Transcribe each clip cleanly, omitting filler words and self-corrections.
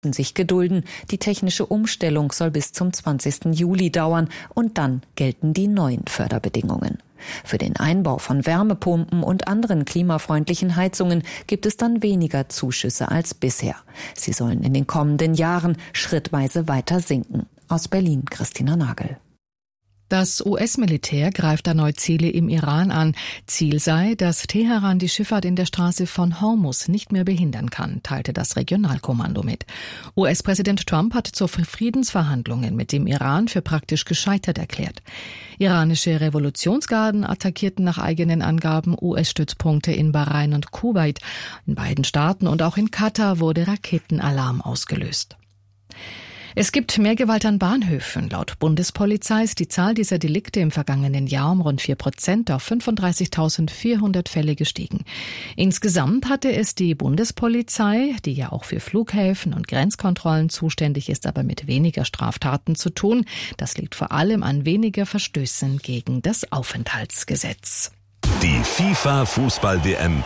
sich gedulden. Die technische Umstellung soll bis zum 20. Juli dauern und dann gelten die neuen Förderbedingungen. Für den Einbau von Wärmepumpen und anderen klimafreundlichen Heizungen gibt es dann weniger Zuschüsse als bisher. Sie sollen in den kommenden Jahren schrittweise weiter sinken. Aus Berlin, Christina Nagel. Das US-Militär greift erneut Ziele im Iran an. Ziel sei, dass Teheran die Schifffahrt in der Straße von Hormuz nicht mehr behindern kann, teilte das Regionalkommando mit. US-Präsident Trump hat zur Friedensverhandlungen mit dem Iran für praktisch gescheitert erklärt. Iranische Revolutionsgarden attackierten nach eigenen Angaben US-Stützpunkte in Bahrain und Kuwait. In beiden Staaten und auch in Katar wurde Raketenalarm ausgelöst. Es gibt mehr Gewalt an Bahnhöfen. Laut Bundespolizei ist die Zahl dieser Delikte im vergangenen Jahr um rund 4% auf 35.400 Fälle gestiegen. Insgesamt hatte es die Bundespolizei, die ja auch für Flughäfen und Grenzkontrollen zuständig ist, aber mit weniger Straftaten zu tun. Das liegt vor allem an weniger Verstößen gegen das Aufenthaltsgesetz. Die FIFA-Fußball-WM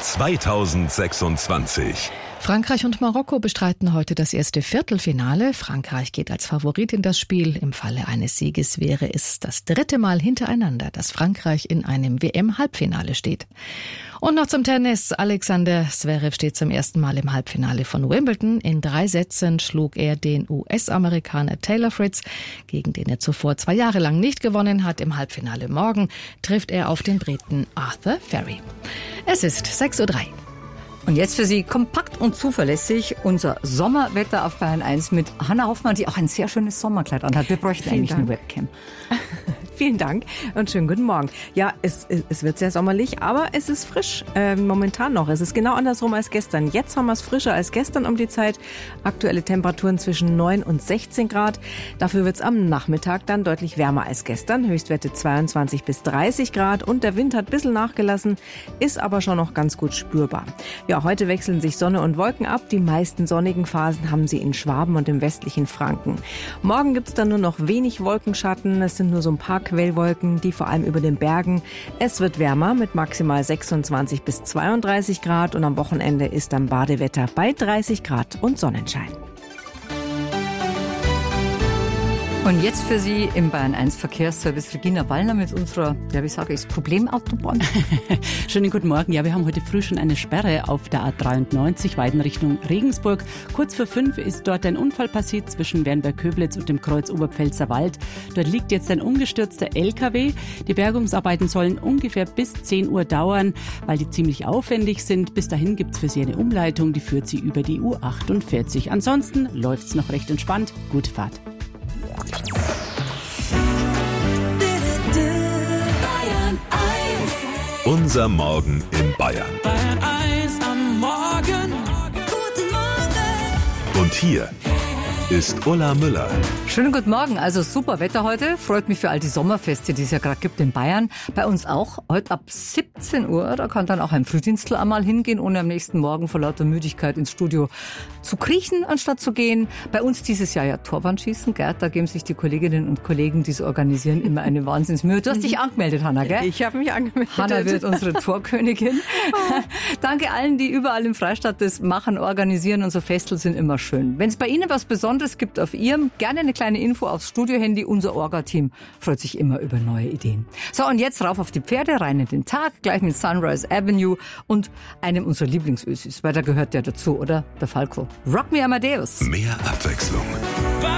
2026. Frankreich und Marokko bestreiten heute das erste Viertelfinale. Frankreich geht als Favorit in das Spiel. Im Falle eines Sieges wäre es das 3. Mal hintereinander, dass Frankreich in einem WM-Halbfinale steht. Und noch zum Tennis. Alexander Zverev steht zum ersten Mal im Halbfinale von Wimbledon. In 3 Sätzen schlug er den US-Amerikaner Taylor Fritz, gegen den er zuvor 2 Jahre lang nicht gewonnen hat. Im Halbfinale morgen trifft er auf den Briten Arthur Ferry. Es ist 6:03 Uhr. Und jetzt für Sie kompakt und zuverlässig unser Sommerwetter auf Bayern 1 mit Hanna Hoffmann, die auch ein sehr schönes Sommerkleid anhat. Wir bräuchten eigentlich eine Webcam. Vielen Dank und schönen guten Morgen. Ja, es wird sehr sommerlich, aber es ist frisch momentan noch. Es ist genau andersrum als gestern. Jetzt haben wir es frischer als gestern um die Zeit. Aktuelle Temperaturen zwischen 9 und 16 Grad. Dafür wird es am Nachmittag dann deutlich wärmer als gestern. Höchstwerte 22 bis 30 Grad und der Wind hat ein bisschen nachgelassen, ist aber schon noch ganz gut spürbar. Ja, heute wechseln sich Sonne und Wolken ab. Die meisten sonnigen Phasen haben sie in Schwaben und im westlichen Franken. Morgen gibt es dann nur noch wenig Wolkenschatten. Es sind nur so ein paar Quellwolken, die vor allem über den Bergen. Es wird wärmer mit maximal 26 bis 32 Grad und am Wochenende ist dann Badewetter bei 30 Grad und Sonnenschein. Und jetzt für Sie im Bayern 1 Verkehrsservice Regina Wallner mit unserer, Problemautobahn. Schönen guten Morgen. Ja, wir haben heute früh schon eine Sperre auf der A93 Weiden Richtung Regensburg. Kurz vor 5 ist dort ein Unfall passiert zwischen Wernberg-Köblitz und dem Kreuz Oberpfälzer Wald. Dort liegt jetzt ein umgestürzter LKW. Die Bergungsarbeiten sollen ungefähr bis 10 Uhr dauern, weil die ziemlich aufwendig sind. Bis dahin gibt es für Sie eine Umleitung, die führt Sie über die U48. Ansonsten läuft es noch recht entspannt. Gute Fahrt. Unser Morgen in Bayern. Bayern 1 am Morgen. Guten Morgen. Und hier ist Ulla Müller. Schönen guten Morgen. Also super Wetter heute. Freut mich für all die Sommerfeste, die es ja gerade gibt in Bayern. Bei uns auch. Heute ab 17 Uhr. Da kann dann auch ein Frühdienstler einmal hingehen, ohne am nächsten Morgen vor lauter Müdigkeit ins Studio zu kriechen, anstatt zu gehen. Bei uns dieses Jahr ja Torwandschießen. Gerd, da geben sich die Kolleginnen und Kollegen, die es organisieren, immer eine Wahnsinnsmühe. Du hast dich angemeldet, Hanna, gell? Ich habe mich angemeldet. Hanna wird unsere Torkönigin. Danke allen, die überall im Freistaat das machen, organisieren. Unsere Festel sind immer schön. Wenn es bei Ihnen was Besonderes gibt auf Ihrem, gerne eine kleine Info aufs Studiohandy. Unser Orga-Team freut sich immer über neue Ideen. So, und jetzt rauf auf die Pferde, rein in den Tag, gleich mit Sunrise Avenue und einem unserer Lieblingsösis, weil da gehört ja dazu, oder? Der Falco. Rock me Amadeus. Mehr Abwechslung,